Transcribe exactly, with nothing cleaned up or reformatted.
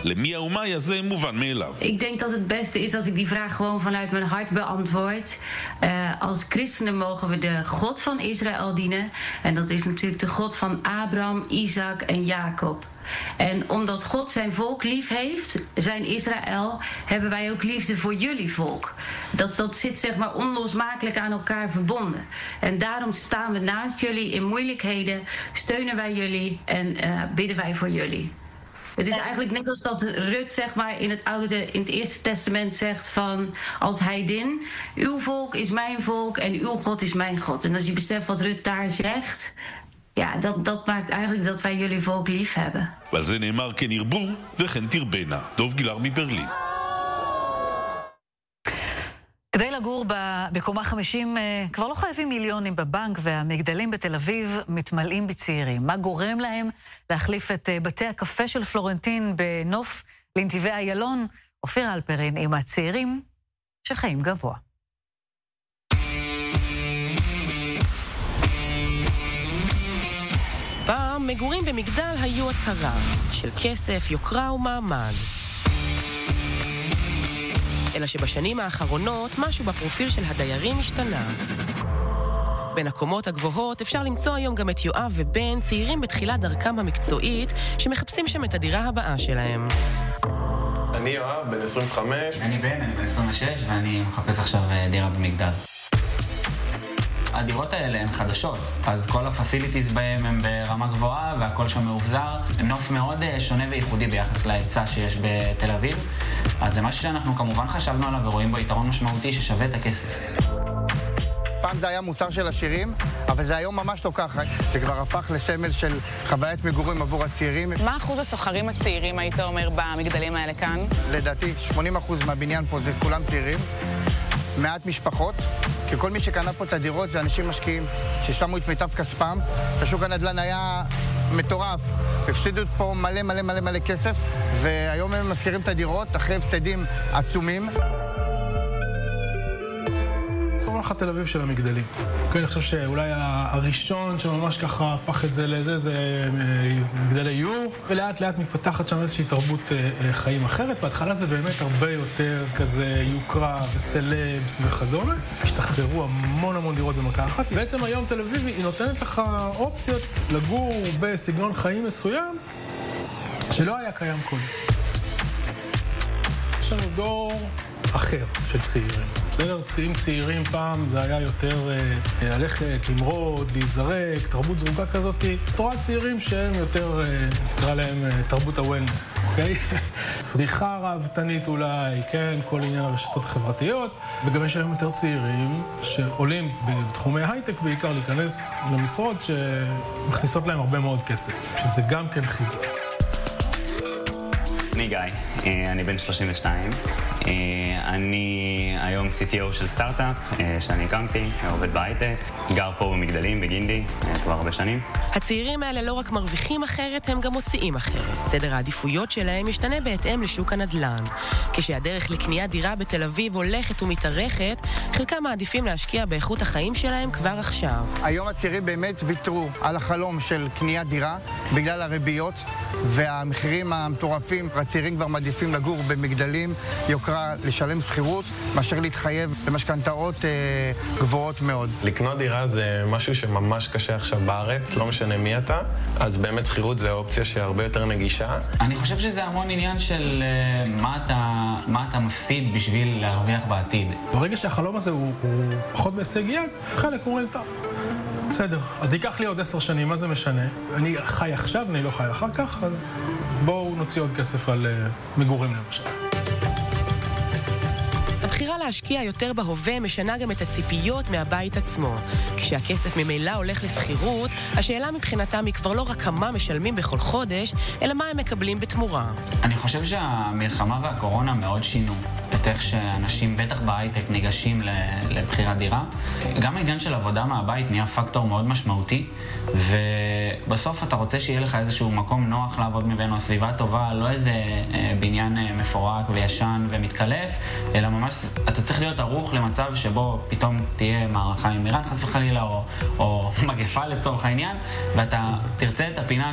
למי האומה הזה מובן מאליו. Ik denk dat het beste is als ik die vraag gewoon vanuit mijn hart beantwoord. Uh, als christenen mogen we de God van Israël dienen. En dat is natuurlijk de God van Abraham, Isaac en Jacob. En omdat God zijn volk lief heeft, zijn Israël, hebben wij ook liefde voor jullie volk. Dat, dat zit zeg maar onlosmakelijk aan elkaar verbonden. En daarom staan we naast jullie in moeilijkheden, steunen wij jullie en uh, bidden wij voor jullie. Het is eigenlijk net als dat Rut zeg maar in het oude, in het Eerste Testament zegt van als heidin, uw volk is mijn volk en uw God is mijn God. En als je beseft wat Rut daar zegt, ja, dat, dat maakt eigenlijk dat wij jullie volk lief hebben. ועל זה נאמר כן ירבו וכן תרבנה. דוב גילר מברלין. כדי לגור בקומה חמישים כבר לא חייבים מיליונים בבנק, והמגדלים בתל אביב מתמלאים בצעירים. מה גורם להם להחליף את בתי הקפה של פלורנטין בנוף לנתיבי איילון? אופיר אלפרין עם הצעירים שחיים גבוה. פעם מגורים במגדל היו הצהרה של כסף, יוקרה ומעמד. אלא שבשנים האחרונות משהו בפרופיל של הדיירים השתנה. בין הקומות הגבוהות אפשר למצוא היום גם את יואב ובן, צעירים בתחילת דרכם המקצועית, שמחפשים שם את הדירה הבאה שלהם. אני יואב, בן עשרים וחמש. אני בן, אני בן עשרים ושש, ואני מחפש עכשיו דירה במגדל. הדירות האלה הן חדשות, אז כל הפסיליטיז בהם הם ברמה גבוהה והכל שם מאובזר. נוף מאוד שונה וייחודי ביחס להיצע שיש בתל אביב, אז זה משהו שאנחנו כמובן חשבנו עליו ורואים בו יתרון משמעותי ששווה את הכסף. פעם זה היה מוצר של עשירים, אבל זה היום ממש לא ככה. זה כבר הפך לסמל של חוויית מגורים עבור הצעירים. מה אחוז הסוחרים הצעירים, היית אומר, במגדלים האלה כאן? לדעתי, שמונים אחוז מהבניין פה זה כולם צעירים. מעט משפחות, כי כל מי שקנה פה את הדירות זה אנשים משקיעים ששמו את מיטב כספם. השוק הנדל"ן היה מטורף, הפסידו פה מלא מלא מלא מלא כסף, והיום הם מזכירים את הדירות אחרי הפסדים עצומים. צומח התל אביב של המגדלים. אני חושב שאולי הראשון שממש ככה הפך את זה לזה, זה מגדלי יור, ולאט לאט מתפתחת שם איזושהי תרבות חיים אחרת. בהתחלה זה באמת הרבה יותר כזה יוקרה וסלבס וכדומה. השתחררו המון המון דירות במכה אחת. בעצם היום תל אביב היא נותנת לך אופציות לגור בסגנון חיים מסוים שלא היה קיים קודם. יש לנו דור אחר של צעירים. בסדר, צעירים צעירים פעם זה היה יותר אה, ללכת, למרוד, להיזרק, תרבות זרוקה כזאת. תורת צעירים שהם יותר, אה, נקרא להם אה, תרבות הוולנס, אוקיי? צריכה רעבתנית אולי, כן, כל עניין הרשתות החברתיות, וגם יש היום יותר צעירים שעולים בתחומי הייטק בעיקר להיכנס למשרות שמכניסות להם הרבה מאוד כסף, שזה גם כן חידוש. אני גיא, אני בן שלושים ושתיים. אני היום סי טי או של סטארט-אפ שאני הקמתי, עובד בהייטק, גר פה במגדלים, בגינדי, כבר הרבה שנים. הצעירים האלה לא רק מרוויחים אחרת, הם גם מוציאים אחרת. סדר העדיפויות שלהם משתנה בהתאם לשוק הנדל"ן. כשהדרך לקניית דירה בתל אביב הולכת ומתארכת, חלקם מעדיפים להשקיע באיכות החיים שלהם כבר עכשיו. היום הצעירים באמת ויתרו על החלום של קניית דירה בגלל הריביות והמחירים המטורפים. הצעירים כבר מעדיפים לגור במגדלים, יוקרה, לשלם שכירות, מאשר להתחייב למשכנתאות אה, גבוהות מאוד. לקנות דירה זה משהו שממש קשה עכשיו בארץ, לא משנה מי אתה, אז באמת שכירות זה אופציה שהרבה יותר נגישה. אני חושב שזה המון עניין של uh, מה, אתה, מה אתה מפסיד בשביל להרוויח בעתיד. ברגע שהחלום הזה הוא, הוא פחות בהישג יד, חלק אומרים טוב. בסדר, אז ייקח לי עוד עשר שנים, מה זה משנה? אני חי עכשיו, אני לא חי אחר כך, אז בואו נוציא עוד כסף על uh, מגורים למשל. הבחירה להשקיע יותר בהווה משנה גם את הציפיות מהבית עצמו. כשהכסף ממילא הולך לסחירות, השאלה מבחינתם היא כבר לא רק כמה משלמים בכל חודש, אלא מה הם מקבלים בתמורה. אני חושב שהמלחמה והקורונה מאוד שינו את איך שאנשים בטח בהייטק ניגשים לבחירת דירה. גם העניין של עבודה מהבית נהיה פקטור מאוד משמעותי, ובסוף אתה רוצה שיהיה לך איזשהו מקום נוח לעבוד ממנו, הסביבה טובה, לא איזה בניין מפורק וישן ומתקלף, אלא ממש אתה צריך להיות ערוך למצב שבו פתאום תהיה מערכה עם איראן חס וחלילה, או, או מגפה לצורך העניין, ואתה תרצה את הפינה